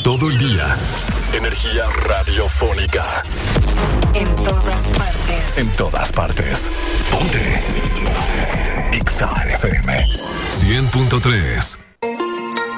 Todo el día. Energía radiofónica. En todas partes. En todas partes. Ponte. Exa FM 100.3.